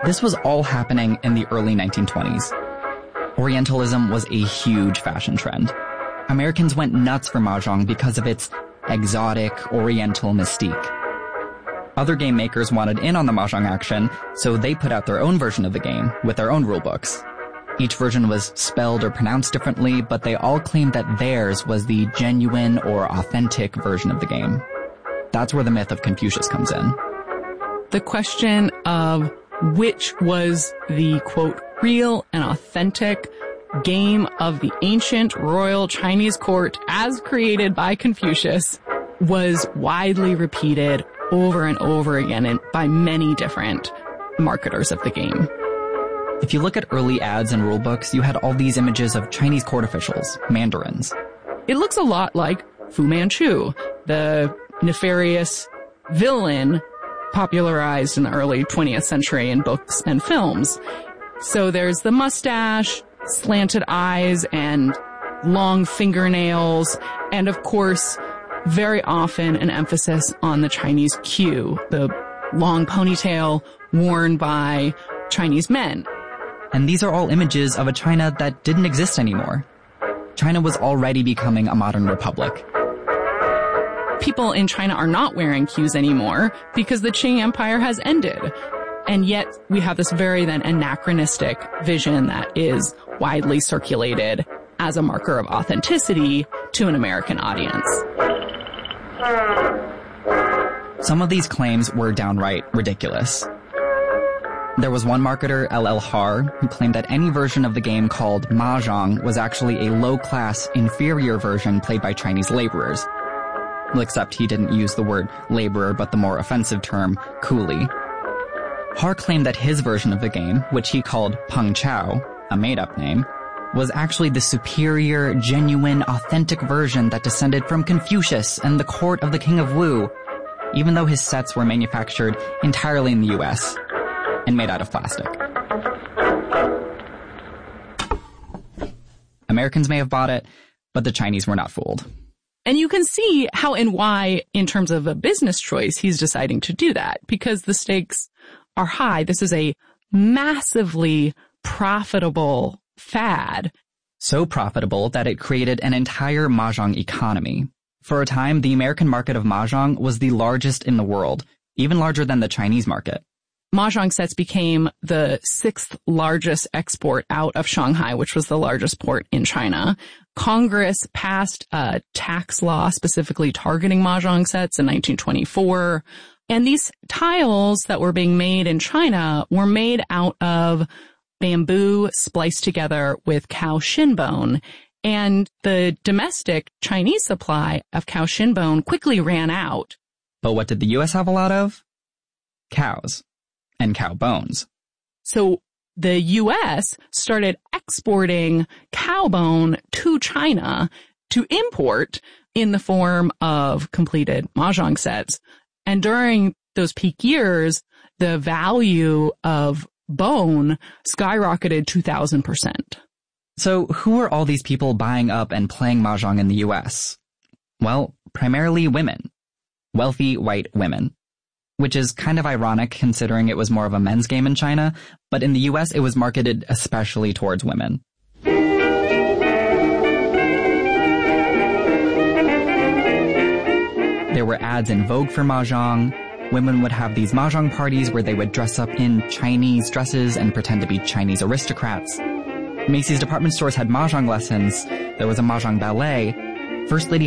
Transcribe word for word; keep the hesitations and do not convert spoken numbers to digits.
This was all happening in the early nineteen twenties. Orientalism was a huge fashion trend. Americans went nuts for Mahjong because of its exotic, oriental mystique. Other game makers wanted in on the Mahjong action, so they put out their own version of the game with their own rulebooks. Each version was spelled or pronounced differently, but they all claimed that theirs was the genuine or authentic version of the game. That's where the myth of Confucius comes in. The question of which was the, quote, real and authentic game of the ancient royal Chinese court as created by Confucius was widely repeated over and over again and by many different marketers of the game. If you look at early ads and rulebooks, you had all these images of Chinese court officials, mandarins. It looks a lot like Fu Manchu, the nefarious villain popularized in the early twentieth century in books and films. So there's the mustache, slanted eyes, and long fingernails, and of course, very often an emphasis on the Chinese queue, the long ponytail worn by Chinese men. And these are all images of a China that didn't exist anymore. China was already becoming a modern republic. People in China are not wearing queues anymore because the Qing Empire has ended. And yet we have this very then anachronistic vision that is widely circulated as a marker of authenticity to an American audience. Some of these claims were downright ridiculous. There was one marketer, L L Har, who claimed that any version of the game called Mahjong was actually a low-class, inferior version played by Chinese laborers. Well, except he didn't use the word laborer, but the more offensive term, coolie. Har claimed that his version of the game, which he called Peng Chao, a made-up name, was actually the superior, genuine, authentic version that descended from Confucius and the court of the King of Wu, even though his sets were manufactured entirely in the U S and made out of plastic. Americans may have bought it, but the Chinese were not fooled. And you can see how and why, in terms of a business choice, he's deciding to do that, because the stakes are high. This is a massively profitable fad. So profitable that it created an entire Mahjong economy. For a time, the American market of Mahjong was the largest in the world, even larger than the Chinese market. Mahjong sets became the sixth largest export out of Shanghai, which was the largest port in China. Congress passed a tax law specifically targeting Mahjong sets in nineteen twenty-four. And these tiles that were being made in China were made out of bamboo spliced together with cow shin bone. And the domestic Chinese supply of cow shin bone quickly ran out. But what did the U S have a lot of? Cows. And cow bones. So the U S started exporting cow bone to China to import in the form of completed Mahjong sets. And during those peak years, the value of bone skyrocketed two thousand percent. So who are all these people buying up and playing Mahjong in the U S? Well, primarily women. Wealthy white women. Which is kind of ironic considering it was more of a men's game in China, but in the U S it was marketed especially towards women. There were ads in Vogue for Mahjong. Women would have these Mahjong parties where they would dress up in Chinese dresses and pretend to be Chinese aristocrats. Macy's department stores had Mahjong lessons. There was a Mahjong ballet. First Lady